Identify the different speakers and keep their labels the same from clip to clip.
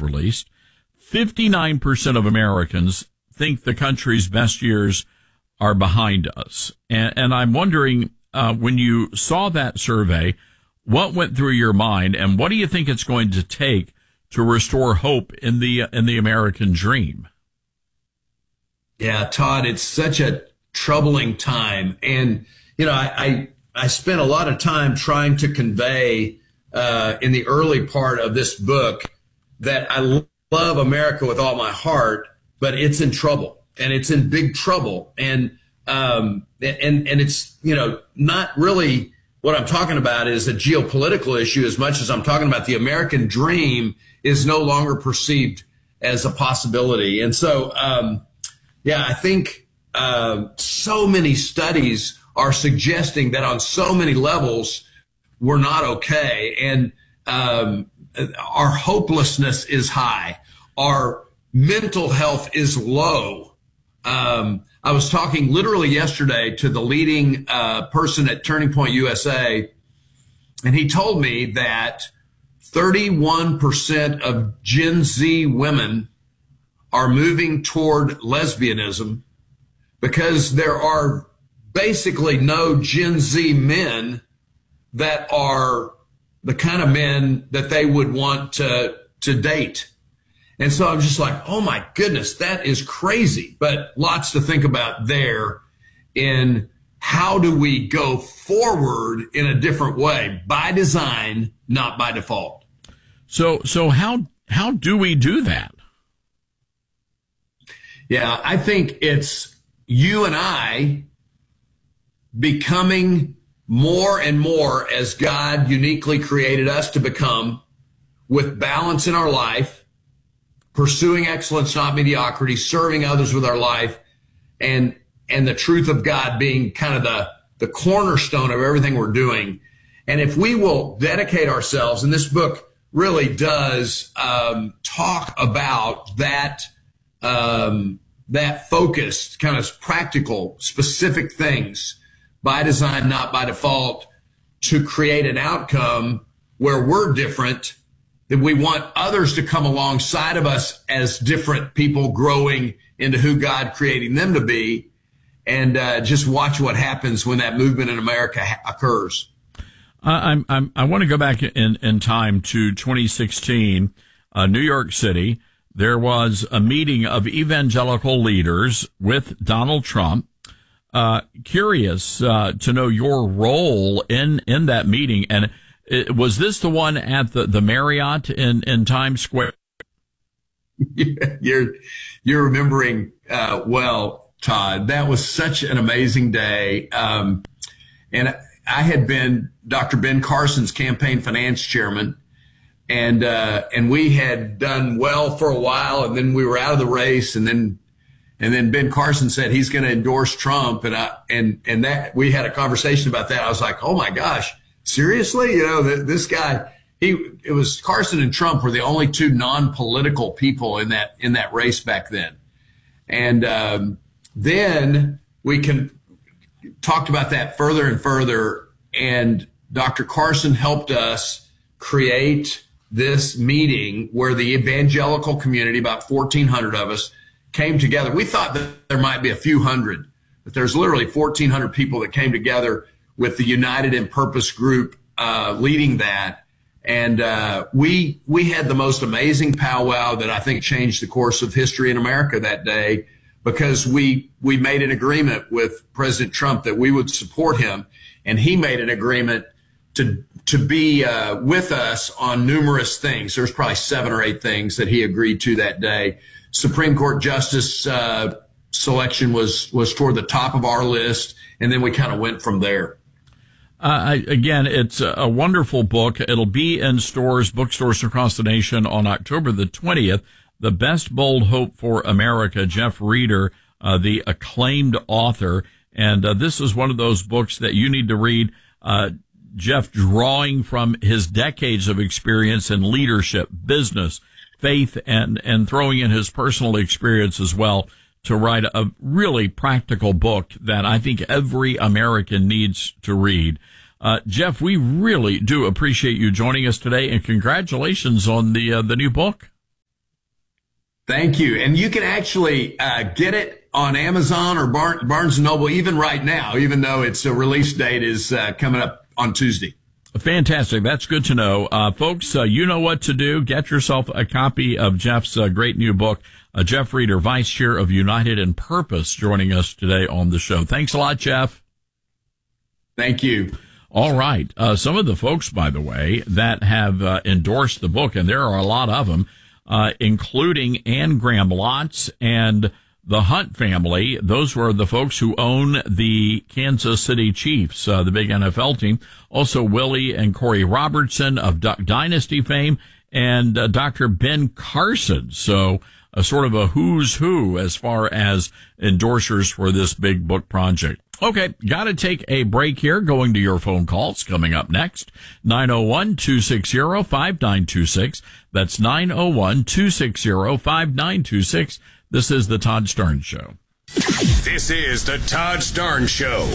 Speaker 1: released, 59% of Americans think the country's best years are behind us. And I'm wondering, when you saw that survey, what went through your mind, and what do you think it's going to take to restore hope in the American dream?
Speaker 2: Yeah, Todd, it's such a troubling time. And, you know, I spent a lot of time trying to convey in the early part of this book that I love America with all my heart, but it's in trouble, and it's in big trouble. And it's, you know, not really what I'm talking about is a geopolitical issue as much as I'm talking about the American dream is no longer perceived as a possibility. And so, yeah, I think so many studies are suggesting that on so many levels, we're not okay. And our hopelessness is high. Our mental health is low. I was talking literally yesterday to the leading person at Turning Point USA, and he told me that 31% of Gen Z women are moving toward lesbianism because there are basically no Gen Z men that are the kind of men that they would want to date. And so I'm just like, oh my goodness, that is crazy. But lots to think about there in how do we go forward in a different way, by design, not by default.
Speaker 1: So how do we do that?
Speaker 2: Yeah, I think it's you and I becoming more and more as God uniquely created us to become, with balance in our life, pursuing excellence, not mediocrity, serving others with our life, and the truth of God being kind of the cornerstone of everything we're doing. And if we will dedicate ourselves, and this book really does talk about that focused, kind of practical, specific things, by design, not by default, to create an outcome where we're different, that we want others to come alongside of us as different people growing into who God creating them to be, and just watch what happens when that movement in America occurs.
Speaker 1: I want to go back in time to 2016, New York City. There was a meeting of evangelical leaders with Donald Trump. Curious to know your role in that meeting. And was this the one at the Marriott in Times Square?
Speaker 2: You're remembering well, Todd. That was such an amazing day. And I had been Dr. Ben Carson's campaign finance chairman, and we had done well for a while, and then we were out of the race, and then Ben Carson said he's going to endorse Trump, and that we had a conversation about that. I was like, oh my gosh, seriously? You know, this guy, it was Carson and Trump were the only two non-political people in that race back then. And then we talked about that further and further, and Dr. Carson helped us create this meeting where the evangelical community, about 1,400 of us, came together. We thought that there might be a few hundred, but there's literally 1,400 people that came together with the United in Purpose group leading that. And we had the most amazing powwow that I think changed the course of history in America that day, because we made an agreement with President Trump that we would support him, and he made an agreement to be with us on numerous things. There's probably 7 or 8 things that he agreed to that day. Supreme Court justice selection was toward the top of our list, and then we kind of went from there.
Speaker 1: Again, it's a wonderful book. It'll be in bookstores across the nation on October the 20th. The Best Bold Hope for America, Jeff Reeder, the acclaimed author. And this is one of those books that you need to read. Jeff, drawing from his decades of experience in leadership, business, faith, and throwing in his personal experience as well to write a really practical book that I think every American needs to read. Jeff, we really do appreciate you joining us today, and congratulations on the new book.
Speaker 2: Thank you. And you can actually get it on Amazon or Barnes & Noble even right now, even though its release date is coming up on Tuesday.
Speaker 1: Fantastic. That's good to know. Folks, you know what to do. Get yourself a copy of Jeff's great new book. Jeff Reeder, Vice Chair of United in Purpose, joining us today on the show. Thanks a lot, Jeff.
Speaker 2: Thank you.
Speaker 1: All right. Some of the folks, by the way, that have endorsed the book, and there are a lot of them, including Ann Graham Lotz and the Hunt family. Those were the folks who own the Kansas City Chiefs, the big NFL team. Also, Willie and Corey Robertson of Duck Dynasty fame, and Dr. Ben Carson. So, sort of a who's who as far as endorsers for this big book project. Okay, got to take a break here. Going to your phone calls coming up next. 901-260-5926. That's 901-260-5926. This is the Todd Starnes Show.
Speaker 3: This is the Todd Starnes Show.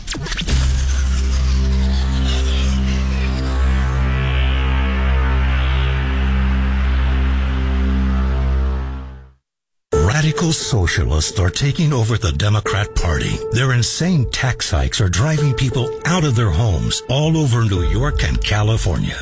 Speaker 4: Radical socialists are taking over the Democrat Party. Their insane tax hikes are driving people out of their homes all over New York and California.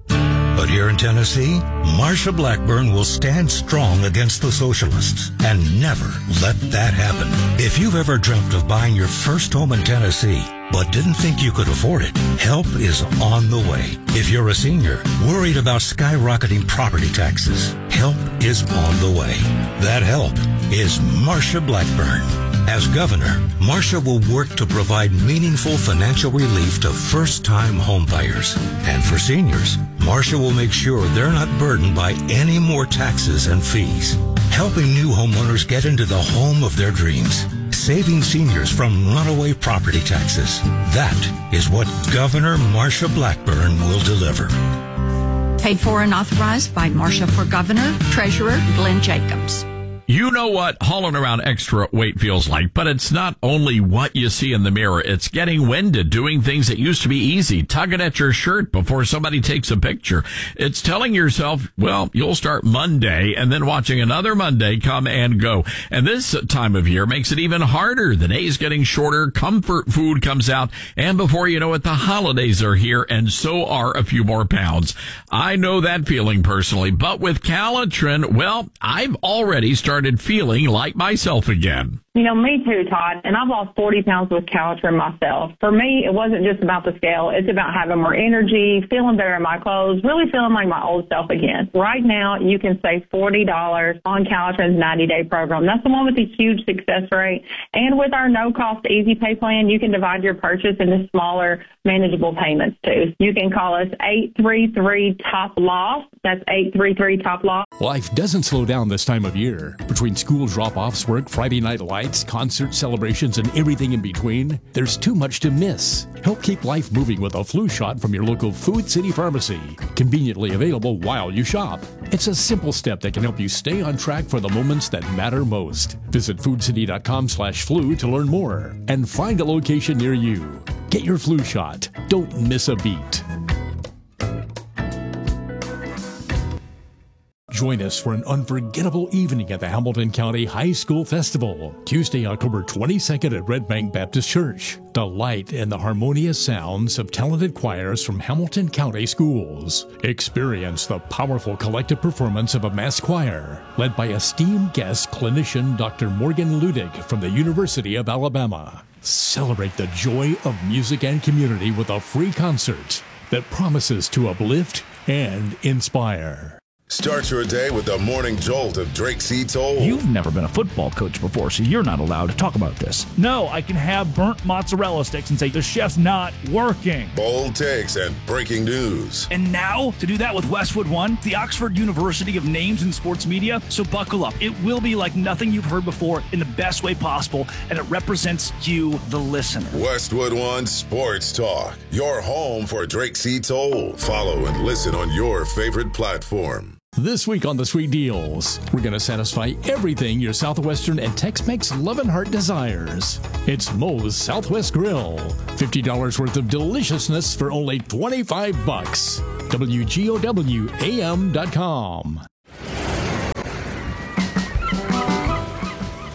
Speaker 4: But here in Tennessee, Marsha Blackburn will stand strong against the socialists and never let that happen. If you've ever dreamt of buying your first home in Tennessee, but didn't think you could afford it, help is on the way. If you're a senior, worried about skyrocketing property taxes, help is on the way. That help is Marsha Blackburn. As governor, Marsha will work to provide meaningful financial relief to first-time homebuyers. And for seniors, Marsha will make sure they're not burdened by any more taxes and fees. Helping new homeowners get into the home of their dreams. Saving seniors from runaway property taxes. That is what Governor Marsha Blackburn will deliver.
Speaker 5: Paid for and authorized by Marsha for Governor, Treasurer Glenn Jacobs.
Speaker 1: You know what hauling around extra weight feels like, but it's not only what you see in the mirror. It's getting winded, doing things that used to be easy, tugging at your shirt before somebody takes a picture. It's telling yourself, well, you'll start Monday and then watching another Monday come and go. And this time of year makes it even harder. The day's getting shorter, comfort food comes out, and before you know it, the holidays are here, and so are a few more pounds. I know that feeling personally, but with Calitrin, well, I've already started feeling like myself again.
Speaker 6: You know, me too, Todd. And I've lost 40 pounds with Calitrin myself. For me, it wasn't just about the scale. It's about having more energy, feeling better in my clothes, really feeling like my old self again. Right now, you can save $40 on Calitrin's 90-day program. That's the one with the huge success rate. And with our no-cost easy pay plan, you can divide your purchase into smaller, manageable payments too. You can call us 833-TOP-LOSS. That's 833-TOP-LOSS.
Speaker 7: Life doesn't slow down this time of year. Between school drop-offs, work, Friday night lights, concert celebrations, and everything in between, there's too much to miss. Help keep life moving with a flu shot from your local Food City Pharmacy. Conveniently available while you shop. It's a simple step that can help you stay on track for the moments that matter most. Visit foodcity.com/flu to learn more and find a location near you. Get your flu shot. Don't miss a beat. Join us for an unforgettable evening at the Hamilton County High School Festival, Tuesday, October 22nd at Red Bank Baptist Church. Delight in the harmonious sounds of talented choirs from Hamilton County schools. Experience the powerful collective performance of a mass choir, led by esteemed guest clinician Dr. Morgan Ludig from the University of Alabama. Celebrate the joy of music and community with a free concert that promises to uplift and inspire.
Speaker 3: Start your day with the morning jolt of Drake C. Toll.
Speaker 8: You've never been a football coach before, so you're not allowed to talk about this. No, I can have burnt mozzarella sticks and say the chef's not working.
Speaker 3: Bold takes and breaking news.
Speaker 8: And now, to do that with Westwood One, the Oxford University of Names in Sports Media. So buckle up. It will be like nothing you've heard before in the best way possible, and it represents you, the listener.
Speaker 3: Westwood One Sports Talk. Your home for Drake C. Toll. Follow and listen on your favorite platform.
Speaker 7: This week on The Sweet Deals, we're going to satisfy everything your Southwestern and Tex-Mex love and heart desires. It's Moe's Southwest Grill. $50 worth of deliciousness for only $25. WGOWAM.com.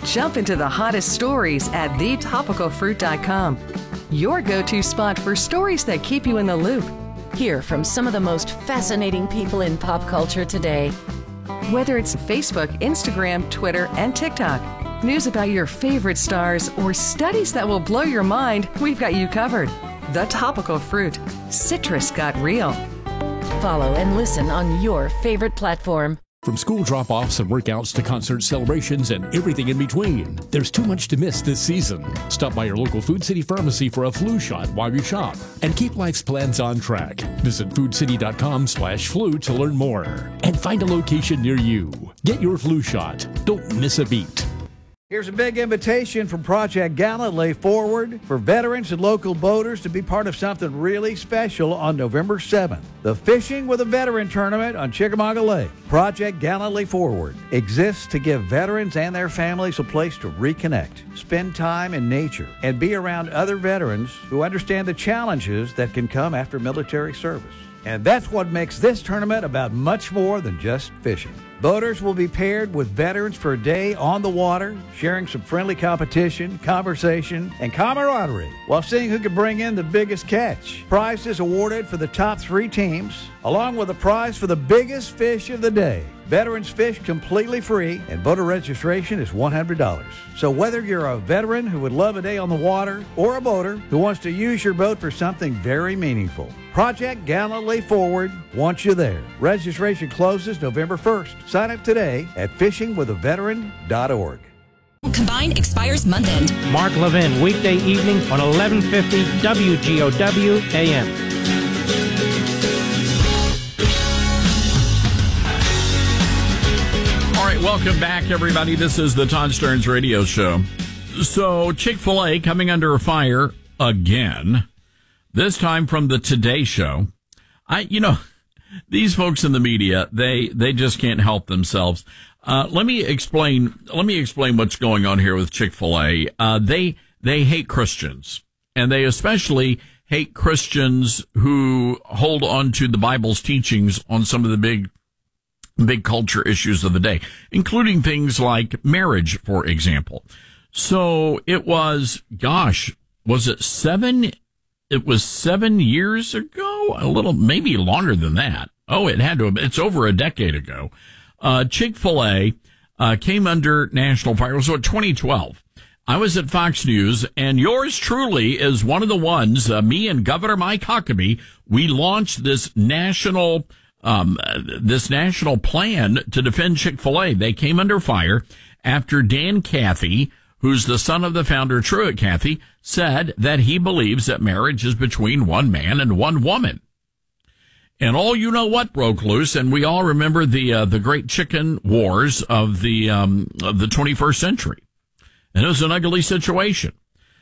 Speaker 9: Jump into the hottest stories at thetopicalfruit.com. Your go-to spot for stories that keep you in the loop.
Speaker 10: Hear from some of the most fascinating people in pop culture today.
Speaker 9: Whether it's Facebook, Instagram, Twitter, and TikTok, news about your favorite stars, or studies that will blow your mind, we've got you covered. The Topical Fruit. Citrus got real.
Speaker 10: Follow and listen on your favorite platform.
Speaker 7: From school drop-offs and workouts to concert celebrations and everything in between, there's too much to miss this season. Stop by your local Food City pharmacy for a flu shot while you shop and keep life's plans on track. Visit foodcity.com/flu to learn more and find a location near you. Get your flu shot. Don't miss a beat.
Speaker 11: Here's a big invitation from Project Galilee Forward for veterans and local boaters to be part of something really special on November 7th. The Fishing with a Veteran Tournament on Chickamauga Lake. Project Galilee Forward exists to give veterans and their families a place to reconnect, spend time in nature, and be around other veterans who understand the challenges that can come after military service. And that's what makes this tournament about much more than just fishing. Boaters will be paired with veterans for a day on the water, sharing some friendly competition, conversation, and camaraderie while seeing who can bring in the biggest catch. Prizes awarded for the top 3 teams, along with a prize for the biggest fish of the day. Veterans fish completely free, and boater registration is $100. So whether you're a veteran who would love a day on the water or a boater who wants to use your boat for something very meaningful, Project Galilee Forward wants you there. Registration closes November 1st. Sign up today at fishingbwithaveteran.org.
Speaker 12: Combine expires month end.
Speaker 13: Mark Levin, weekday evening on 1150 WGOW AM.
Speaker 1: All right, welcome back, everybody. This is the Todd Stearns Radio Show. So, Chick-fil-A coming under fire again, this time from the Today Show. These folks in the media, they just can't help themselves. Let me explain what's going on here with Chick-fil-A. They hate Christians, and they especially hate Christians who hold on to the Bible's teachings on some of the big culture issues of the day, including things like marriage, for example. So it was, was it 7? It was 7 years ago, a little, maybe longer than that. Oh, it had to have, it's over a decade ago. Chick-fil-A, came under national fire. So in 2012, I was at Fox News, and yours truly is one of the ones, me and Governor Mike Huckabee, we launched this national plan to defend Chick-fil-A. They came under fire after Dan Cathy, who's the son of the founder, Truett Cathy, said that he believes that marriage is between one man and one woman. And all you know what broke loose, and we all remember the great chicken wars of the 21st century. And it was an ugly situation.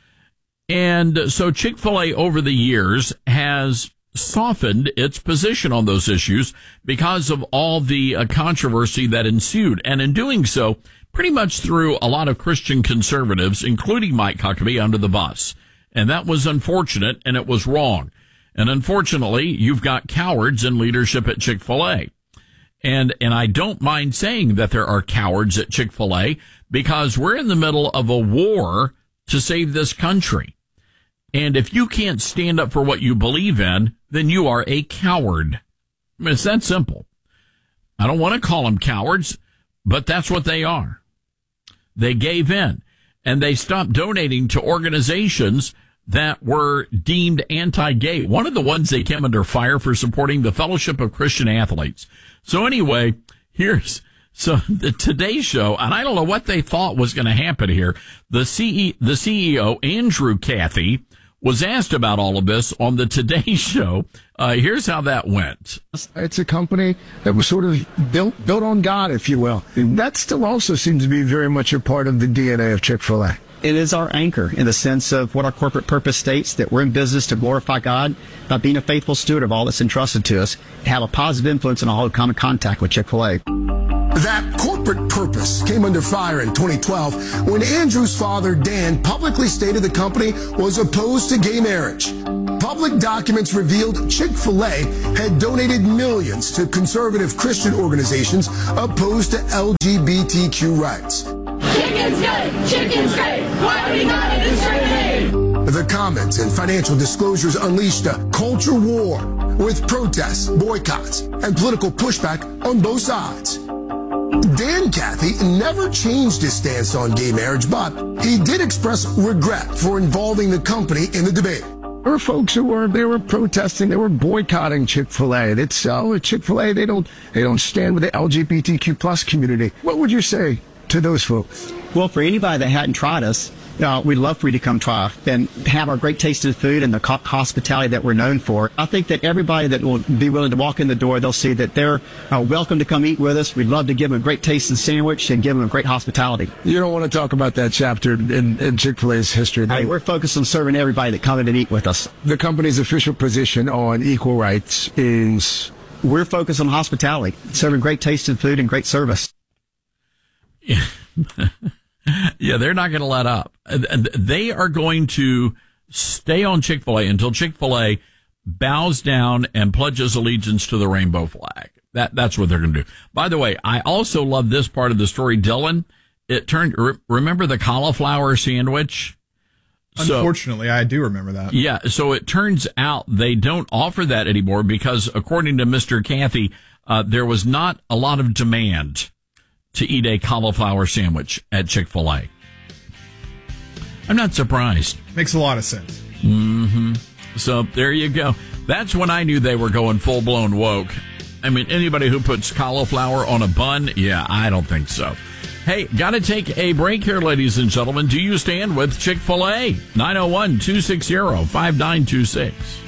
Speaker 1: And so Chick-fil-A over the years has softened its position on those issues because of all the controversy that ensued. And in doing so, pretty much threw a lot of Christian conservatives, including Mike Huckabee, under the bus. And that was unfortunate, and it was wrong. And unfortunately, you've got cowards in leadership at Chick-fil-A. And I don't mind saying that there are cowards at Chick-fil-A because we're in the middle of a war to save this country. And if you can't stand up for what you believe in, then you are a coward. I mean, it's that simple. I don't want to call them cowards, but that's what they are. They gave in, and they stopped donating to organizations that were deemed anti-gay. One of the ones they came under fire for supporting the Fellowship of Christian Athletes. So anyway, so the Today Show, and I don't know what they thought was going to happen here. The CEO, Andrew Cathy, was asked about all of this on the Today Show. Here's how that went.
Speaker 14: It's a company that was sort of built on God, if you will. That still also seems to be very much a part of the DNA of Chick-fil-A.
Speaker 15: It is our anchor in the sense of what our corporate purpose states, that we're in business to glorify God by being a faithful steward of all that's entrusted to us, to have a positive influence and all come in contact with Chick-fil-A.
Speaker 16: That corporate purpose came under fire in 2012 when Andrew's father, Dan, publicly stated the company was opposed to gay marriage. Public documents revealed Chick-fil-A had donated millions to conservative Christian organizations opposed to LGBTQ rights.
Speaker 17: Chicken's good. Chicken's great. Why are we not discriminate?
Speaker 16: The comments and financial disclosures unleashed a culture war with protests, boycotts, and political pushback on both sides. Dan Cathy never changed his stance on gay marriage, but he did express regret for involving the company in the debate.
Speaker 14: There were folks who were protesting, they were boycotting Chick-fil-A. It's Chick-fil-A, they don't stand with the LGBTQ plus community. What would you say to those folks?
Speaker 15: Well, for anybody that hadn't tried us, we'd love for you to come try and have our great tasting food and the hospitality that we're known for. I think that everybody that will be willing to walk in the door, they'll see that they're welcome to come eat with us. We'd love to give them a great tasting sandwich and give them a great hospitality.
Speaker 14: You don't want to talk about that chapter in Chick-fil-A's history.
Speaker 15: Hey, we're focused on serving everybody that come in and eat with us.
Speaker 14: The company's official position on equal rights is?
Speaker 15: We're focused on hospitality, serving great tasting food and great service.
Speaker 1: Yeah. Yeah, they're not going to let up. They are going to stay on Chick-fil-A until Chick-fil-A bows down and pledges allegiance to the rainbow flag. That's what they're going to do. By the way, I also love this part of the story, Dylan. Remember the cauliflower sandwich?
Speaker 18: Unfortunately, I do remember that.
Speaker 1: Yeah, so it turns out they don't offer that anymore because, according to Mr. Cathy, there was not a lot of demand to eat a cauliflower sandwich at Chick-fil-A. I'm not surprised.
Speaker 18: Makes a lot of sense.
Speaker 1: Mm-hmm. So there you go. That's when I knew they were going full-blown woke. I mean, anybody who puts cauliflower on a bun, yeah, I don't think so. Hey, got to take a break here, ladies and gentlemen. Do you stand with Chick-fil-A? 901-260-5926.